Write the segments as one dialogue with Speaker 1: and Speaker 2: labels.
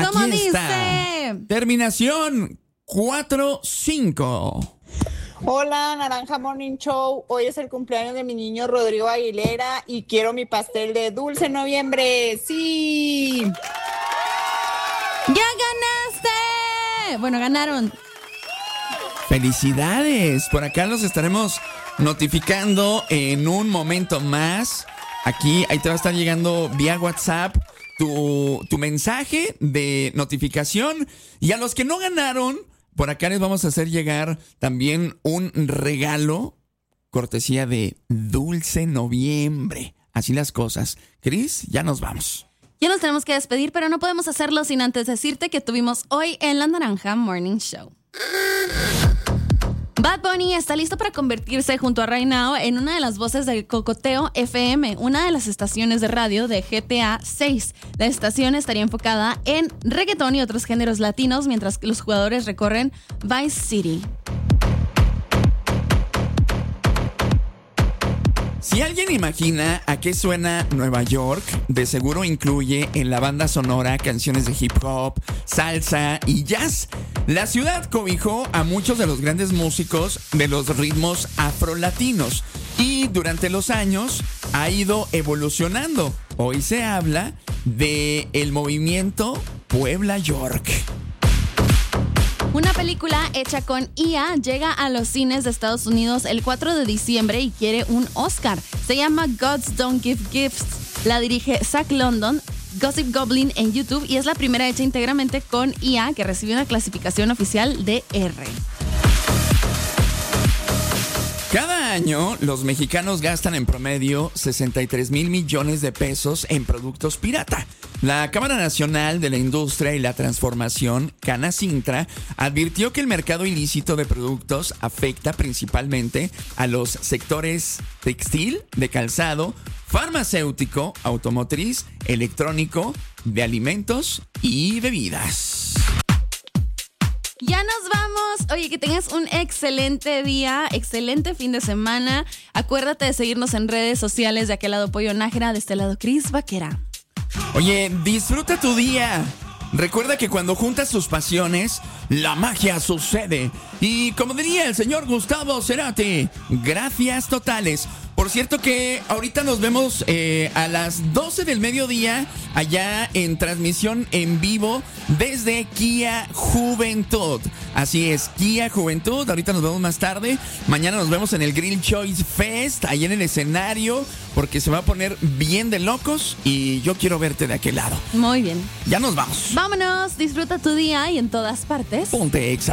Speaker 1: ¿Cómo
Speaker 2: aquí
Speaker 1: dice?
Speaker 2: está. Terminación 45.
Speaker 3: Hola, Naranja Morning Show. Hoy es el cumpleaños de mi niño Rodrigo Aguilera y quiero mi pastel de dulce noviembre. ¡Sí!
Speaker 1: ¡Ya ganaste! Bueno, ganaron.
Speaker 2: Felicidades. Por acá los estaremos notificando en un momento más. Ahí te va a estar llegando vía WhatsApp tu mensaje de notificación. Y a los que no ganaron, por acá les vamos a hacer llegar también un regalo cortesía de Dulce Noviembre. Así las cosas. Cris, ya nos vamos.
Speaker 1: Ya nos tenemos que despedir, pero no podemos hacerlo sin antes decirte que tuvimos hoy en La Naranja Morning Show. Bad Bunny está listo para convertirse junto a Right Now en una de las voces de Cocoteo FM, una de las estaciones de radio de GTA 6. La estación estaría enfocada en reggaetón y otros géneros latinos mientras que los jugadores recorren Vice City.
Speaker 2: Si alguien imagina a qué suena Nueva York, de seguro incluye en la banda sonora canciones de hip hop, salsa y jazz. La ciudad cobijó a muchos de los grandes músicos de los ritmos afrolatinos y durante los años ha ido evolucionando. Hoy se habla de el movimiento Puebla York.
Speaker 1: Una película hecha con IA llega a los cines de Estados Unidos el 4 de diciembre y quiere un Oscar. Se llama Gods Don't Give Gifts. La dirige Zach London, Gossip Goblin en YouTube y es la primera hecha íntegramente con IA que recibió una clasificación oficial de R.
Speaker 2: Cada año, los mexicanos gastan en promedio 63 mil millones de pesos en productos pirata. La Cámara Nacional de la Industria y la Transformación, Canacintra, advirtió que el mercado ilícito de productos afecta principalmente a los sectores textil, de calzado, farmacéutico, automotriz, electrónico, de alimentos y bebidas.
Speaker 1: Ya nos vamos. Oye, que tengas un excelente día, excelente fin de semana. Acuérdate de seguirnos en redes sociales. De aquel lado Pollo Nájera, de este lado Cris Vaquera.
Speaker 2: Oye, disfruta tu día. Recuerda que cuando juntas tus pasiones, la magia sucede. Y como diría el señor Gustavo Cerati, gracias totales. Por cierto que ahorita nos vemos a las 12 del mediodía allá en transmisión en vivo desde Kia Juventud. Así es, Kia Juventud. Ahorita nos vemos más tarde. Mañana nos vemos en el Grill Choice Fest, ahí en el escenario, porque se va a poner bien de locos y yo quiero verte de aquel lado.
Speaker 1: Muy bien.
Speaker 2: Ya nos vamos.
Speaker 1: Vámonos, disfruta tu día y en todas partes.
Speaker 2: Ponte Exa.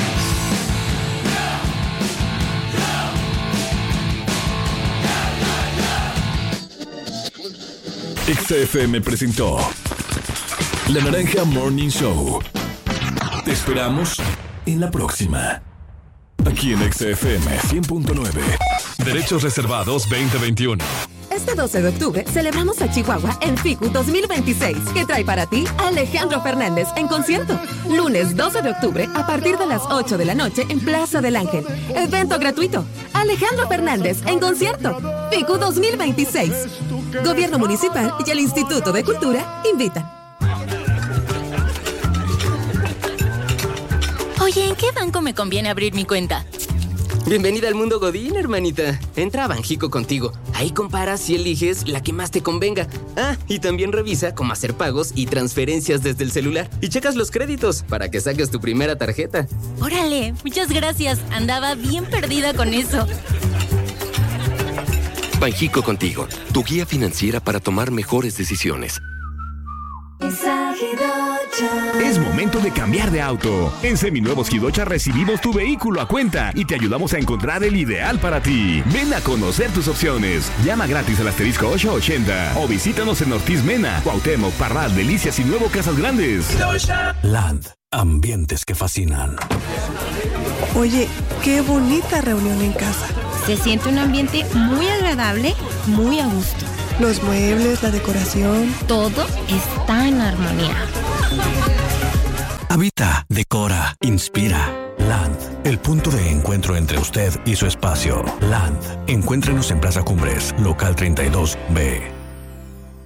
Speaker 4: XFM presentó La Naranja Morning Show. Te esperamos en la próxima. Aquí en XFM 100.9. Derechos reservados 2021.
Speaker 5: Este 12 de octubre celebramos a Chihuahua en FICU 2026, que trae para ti a Alejandro Fernández en concierto. Lunes 12 de octubre a partir de las 8 de la noche en Plaza del Ángel. Evento gratuito. Alejandro Fernández en concierto. FICU 2026. Gobierno Municipal y el Instituto de Cultura invitan.
Speaker 6: Oye, ¿en qué banco me conviene abrir mi cuenta?
Speaker 7: Bienvenida al mundo Godín, hermanita. Entra a Banjico Contigo. Ahí comparas y eliges la que más te convenga. Ah, y también revisa cómo hacer pagos y transferencias desde el celular. Y checas los créditos para que saques tu primera tarjeta.
Speaker 6: Órale, muchas gracias. Andaba bien perdida con eso.
Speaker 8: Banjico Contigo, tu guía financiera para tomar mejores decisiones.
Speaker 9: Es momento de cambiar de auto. En Seminuevos Quidocha recibimos tu vehículo a cuenta y te ayudamos a encontrar el ideal para ti. Ven a conocer tus opciones. Llama gratis al asterisco 880 o visítanos en Ortiz Mena, Cuauhtémoc, Parral, Delicias y Nuevo Casas Grandes.
Speaker 4: Land, ambientes que fascinan.
Speaker 10: Oye, qué bonita reunión en casa.
Speaker 11: Se siente un ambiente muy agradable, muy a gusto.
Speaker 10: Los muebles, la decoración.
Speaker 11: Todo está en armonía.
Speaker 4: Habita, decora, inspira. Land, el punto de encuentro entre usted y su espacio. Land, encuéntrenos en Plaza Cumbres, local 32B.